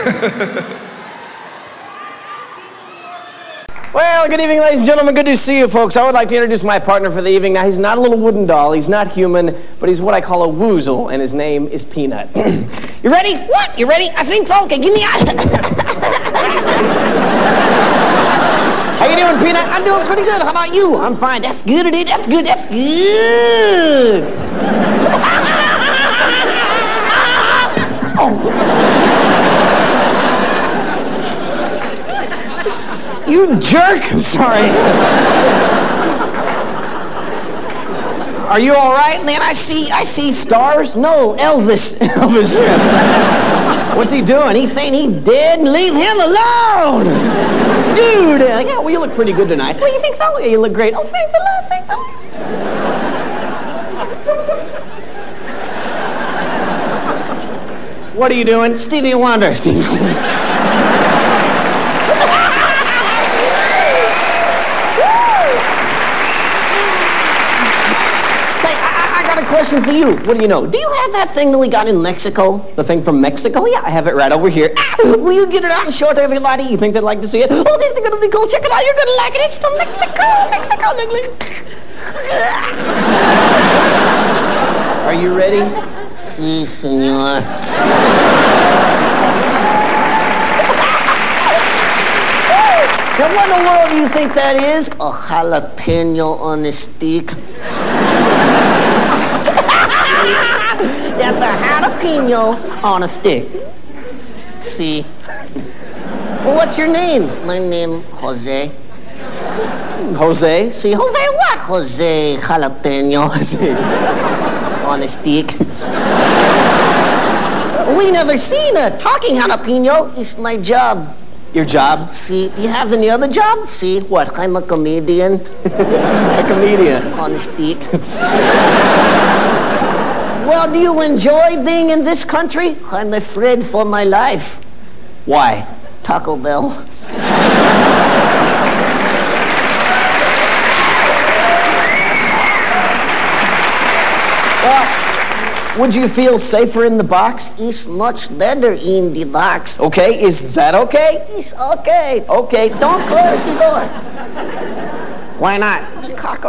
Well, good evening, ladies and gentlemen. Good to see you, folks. I would like to introduce my partner for the evening. Now, he's not a little wooden doll. He's not human, but he's what I call a woozle, and his name is Peanut. You ready? What? You ready? I think so. Okay, give me a... How you doing, Peanut? I'm doing pretty good. How about you? I'm fine. That's good, it is. That's good. That's good. You jerk! I'm sorry. Are you all right, man? I see stars. No, Elvis. Elvis. What's he doing? He's saying he's dead and leave him alone. Dude, yeah, well, you look pretty good tonight. Well, you think so? Yeah, you look great. Oh, thanks a lot. Thanks a lot. What are you doing? Stevie Wonder. Stevie Wonder. Question for you. What do you know? Do you have that thing that we got in Mexico? The thing from Mexico? Yeah, I have it right over here. Will you get it out and show it to everybody? You think they'd like to see it? Oh, this is going to be cool. Check it out. You're going to like it. It's from Mexico. Are you ready? Si, senor. Now, what in the world do you think that is? A jalapeno on a stick. That's a jalapeno on a stick. See? Well, what's your name? My name, Jose. Jose? See, Jose what? Jose jalapeno on a stick. We never seen a talking jalapeno. It's my job. Your job? See, do you have any other job? See, what? I'm a comedian. A comedian? On a stick. Well, do you enjoy being in this country? I'm afraid for my life. Why? Taco Bell. Well, would you feel safer in the box? It's much better in the box. Okay, is that okay? It's okay. Okay, don't close the door. Why not? The cockroach.